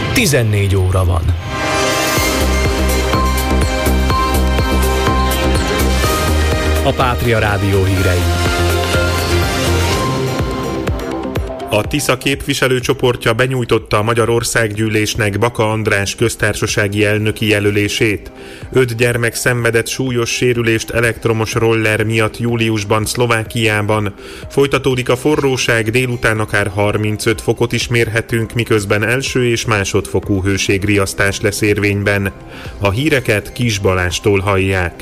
14 óra van. A Pátria Rádió hírei. A Tisza képviselőcsoportja benyújtotta a Magyar Országgyűlésnek Baka András köztársasági elnöki jelölését. 5 gyermek szenvedett súlyos sérülést elektromos roller miatt júliusban Szlovákiában. Folytatódik a forróság, délután akár 35 fokot is mérhetünk, miközben első és másodfokú hőségriasztás lesz érvényben. A híreket Kis Balástól hallják.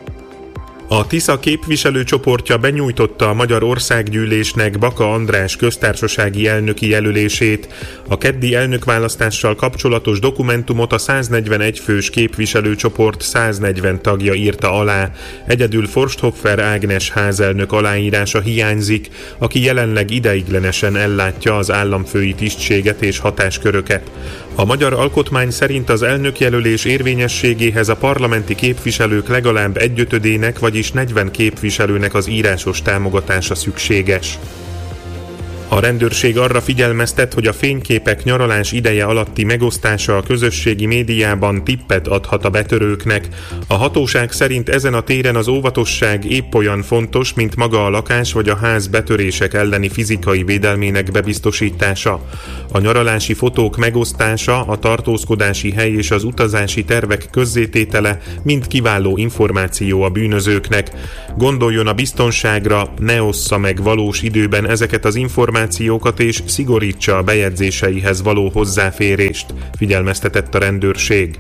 A Tisza képviselőcsoportja benyújtotta a Magyar Országgyűlésnek Baka András köztársasági elnöki jelölését. A keddi elnökválasztással kapcsolatos dokumentumot a 141 fős képviselőcsoport 140 tagja írta alá. Egyedül Forsthoffer Ágnes házelnök aláírása hiányzik, aki jelenleg ideiglenesen ellátja az államfői tisztséget és hatásköröket. A magyar alkotmány szerint az elnökjelölés érvényességéhez a parlamenti képviselők legalább 1/5-ének, vagyis 40 képviselőnek az írásos támogatása szükséges. A rendőrség arra figyelmeztet, hogy a fényképek nyaralás ideje alatti megosztása a közösségi médiában tippet adhat a betörőknek. A hatóság szerint ezen a téren az óvatosság épp olyan fontos, mint maga a lakás vagy a ház betörések elleni fizikai védelmének bebiztosítása. A nyaralási fotók megosztása, a tartózkodási hely és az utazási tervek közzététele mind kiváló információ a bűnözőknek. Gondoljon a biztonságra, ne ossza meg valós időben ezeket az információkat, és szigorítsa a bejegyzéseihez való hozzáférést, figyelmeztetett a rendőrség.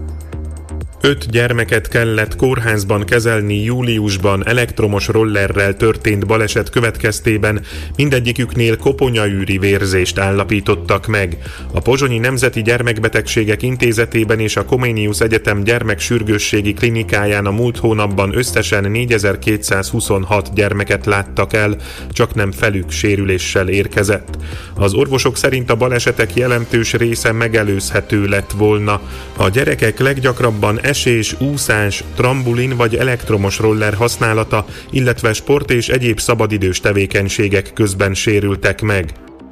5 gyermeket kellett kórházban kezelni júliusban elektromos rollerrel történt baleset következtében, mindegyiküknél koponyaűri vérzést állapítottak meg. A Pozsonyi Nemzeti Gyermekbetegségek Intézetében és a Comenius Egyetem gyermeksürgősségi klinikáján a múlt hónapban összesen 4226 gyermeket láttak el, csaknem felük sérüléssel érkezett. Az orvosok szerint a balesetek jelentős része megelőzhető lett volna. A gyerekek leggyakrabban esés, úszás, trambulin vagy elektromos roller használata, illetve sport és egyéb szabadidős tevékenységek közben sérültek meg.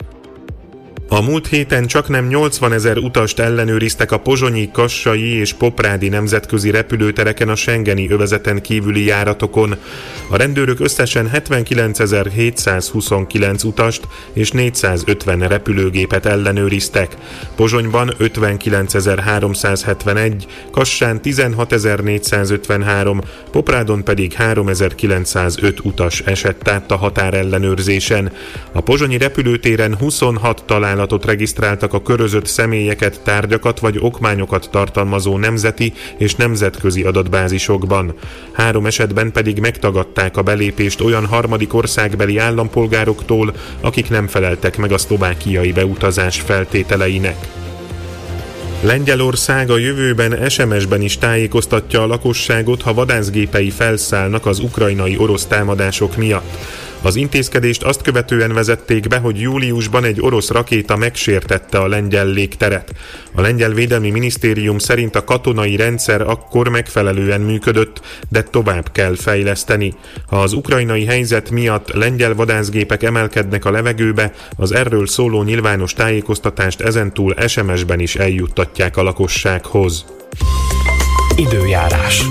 A múlt héten csaknem 80 000 utast ellenőriztek a pozsonyi, kassai és poprádi nemzetközi repülőtereken a schengeni övezeten kívüli járatokon. A rendőrök összesen 79.729 utast és 450 repülőgépet ellenőriztek. Pozsonyban 59.371, Kassán 16.453, Poprádon pedig 3.905 utas esett át a határellenőrzésen. A pozsonyi repülőtéren 26 találatot regisztráltak a körözött személyeket, tárgyakat vagy okmányokat tartalmazó nemzeti és nemzetközi adatbázisokban. 3 esetben pedig megtagadták a belépést olyan harmadik országbeli állampolgároktól, akik nem feleltek meg a szlovákiai beutazás feltételeinek. Lengyelország a jövőben SMS-ben is tájékoztatja a lakosságot, ha vadászgépei felszállnak az ukrajnai orosz támadások miatt. Az intézkedést azt követően vezették be, hogy júliusban egy orosz rakéta megsértette a lengyel légteret. A lengyel védelmi minisztérium szerint a katonai rendszer akkor megfelelően működött, de tovább kell fejleszteni. Ha az ukrajnai helyzet miatt lengyel vadászgépek emelkednek a levegőbe, az erről szóló nyilvános tájékoztatást ezentúl SMS-ben is eljuttatják a lakossághoz. Időjárás.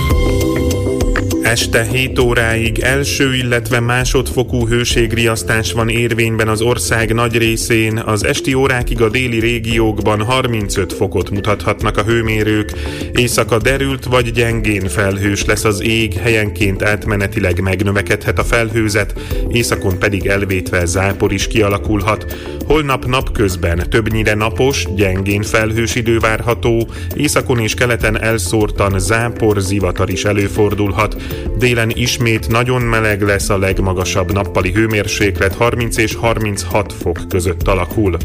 Este 7 óráig első, illetve másodfokú hőségriasztás van érvényben az ország nagy részén, az esti órákig a déli régiókban 35 fokot mutathatnak a hőmérők, éjszaka derült vagy gyengén felhős lesz az ég, helyenként átmenetileg megnövekedhet a felhőzet, északon pedig elvétve zápor is kialakulhat. Holnap napközben többnyire napos, gyengén felhős idő várható, északon és keleten elszórtan zápor, zivatar is előfordulhat. Délen ismét nagyon meleg lesz, a legmagasabb nappali hőmérséklet 30 és 36 fok között alakul.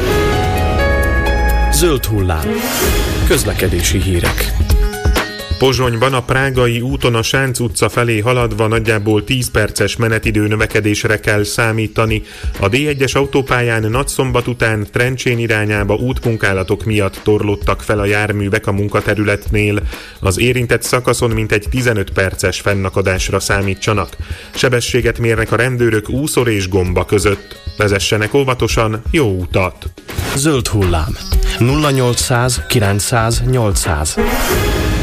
Zöld hullám. Közlekedési hírek. Pozsonyban a Prágai úton a Sánc utca felé haladva nagyjából 10 perces menetidő növekedésre kell számítani. A D1-es autópályán Nagyszombat után Trencsén irányába útmunkálatok miatt torlódtak fel a járművek a munkaterületnél. Az érintett szakaszon mintegy 15 perces fennakadásra számítsanak. Sebességet mérnek a rendőrök Úszor és Gomba között. Vezessenek óvatosan, jó utat! Zöld hullám. 0800 900 800.